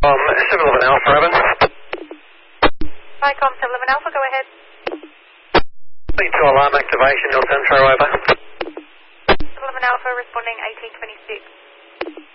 711 Alpha, over. Vicom 711 Alpha, go ahead. Lead to alarm activation, Hill Centro, over. 711 Alpha responding 1826.